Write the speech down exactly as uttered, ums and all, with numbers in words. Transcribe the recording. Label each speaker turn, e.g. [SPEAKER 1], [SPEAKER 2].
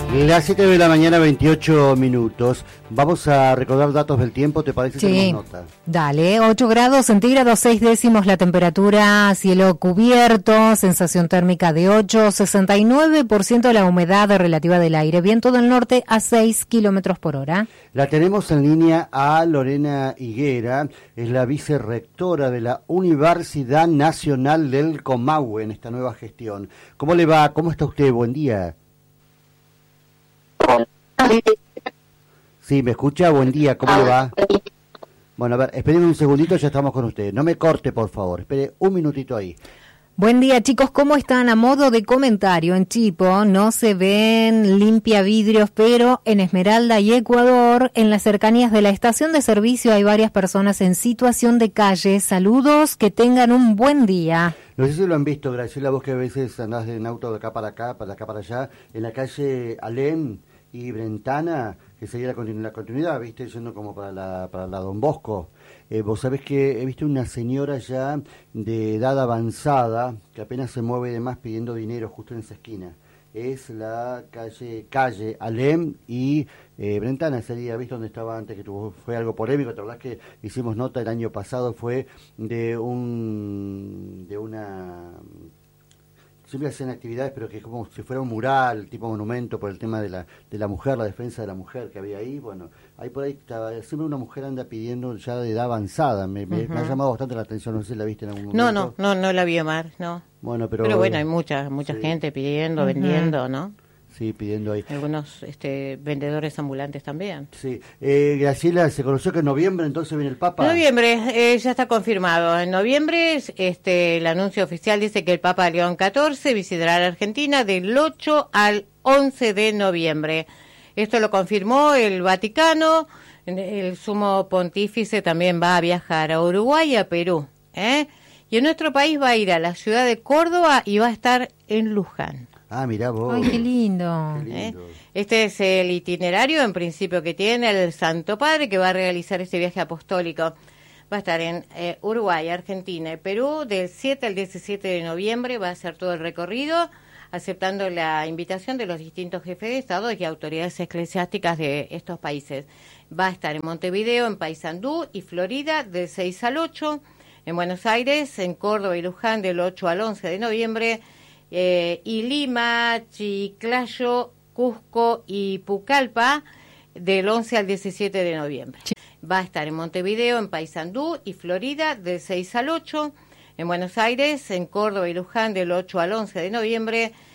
[SPEAKER 1] Las siete de la mañana, veintiocho minutos. Vamos a recordar datos del tiempo, ¿te parece?
[SPEAKER 2] Sí,
[SPEAKER 1] Tenemos nota.
[SPEAKER 2] Dale, ocho grados centígrados, seis décimos la temperatura, cielo cubierto, sensación térmica de ocho, sesenta y nueve por ciento la humedad relativa del aire, viento del norte a seis kilómetros por hora.
[SPEAKER 1] La tenemos en línea a Lorena Higuera, es la vicerrectora de la Universidad Nacional del Comahue en esta nueva gestión. ¿Cómo le va? ¿Cómo está usted? Buen día. Sí, ¿me escucha? Buen día, ¿cómo le va? Bueno, a ver, espérenme un segundito, ya estamos con usted. No me corte, por favor, espere un minutito ahí.
[SPEAKER 2] Buen día, chicos, ¿cómo están? A modo de comentario, en Chipo no se ven limpiavidrios, pero en Esmeralda y Ecuador, en las cercanías de la estación de servicio, hay varias personas en situación de calle. Saludos, que tengan un buen día.
[SPEAKER 1] No sé si lo han visto, Graciela, vos que a veces andás en auto de acá para acá, para acá para allá, en la calle Alem y Brentana, que sería la, continu la continuidad, viste, yendo como para la, para la Don Bosco. Eh, vos sabés que he visto una señora ya de edad avanzada, que apenas se mueve de más pidiendo dinero justo en esa esquina. Es la calle calle Alem y eh, Brentana sería, ¿viste? Donde estaba antes, que tuvo, fue algo polémico. La verdad es que hicimos nota el año pasado, fue de un de una siempre hacen actividades, pero que es como si fuera un mural, tipo monumento, por el tema de la de la mujer, la defensa de la mujer que había ahí. Bueno, ahí por ahí estaba, siempre una mujer anda pidiendo ya de edad avanzada. Me, me, uh-huh. me ha llamado bastante la atención, no sé si la viste en algún momento.
[SPEAKER 3] No, no, no, no la vi, Omar, no.
[SPEAKER 1] Bueno, pero,
[SPEAKER 3] pero bueno, hay mucha mucha sí. gente pidiendo, uh-huh. vendiendo, ¿no?
[SPEAKER 1] Sí, pidiendo ahí.
[SPEAKER 3] Algunos este, vendedores ambulantes también.
[SPEAKER 1] Sí. Eh, Graciela, se conoció que en noviembre entonces viene el Papa.
[SPEAKER 3] En noviembre, eh, ya está confirmado. En noviembre, este, el anuncio oficial dice que el Papa León catorce visitará la Argentina del ocho al once de noviembre. Esto lo confirmó el Vaticano. El sumo pontífice también va a viajar a Uruguay y a Perú. ¿eh? Y en nuestro país va a ir a la ciudad de Córdoba y va a estar en Luján.
[SPEAKER 1] Ah, mirá vos.
[SPEAKER 2] Ay, qué lindo.
[SPEAKER 1] Qué lindo.
[SPEAKER 3] ¿Eh? Este es el itinerario, en principio, que tiene el Santo Padre, que va a realizar este viaje apostólico. Va a estar en eh, Uruguay, Argentina y Perú, del siete al diecisiete de noviembre. Va a hacer todo el recorrido, aceptando la invitación de los distintos jefes de Estado y autoridades eclesiásticas de estos países. Va a estar en Montevideo, en Paysandú y Florida, del seis al ocho. En Buenos Aires, en Córdoba y Luján, del ocho al once de noviembre. Eh, y Lima, Chiclayo, Cusco y Pucallpa del once al diecisiete de noviembre. Va a estar en Montevideo, en Paysandú y Florida del seis al ocho, en Buenos Aires, en Córdoba y Luján del ocho al once de noviembre